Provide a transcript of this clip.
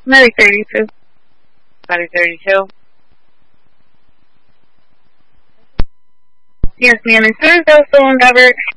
Maybe 32. Maybe 32. Yes, ma'am. As soon as those stolen covered,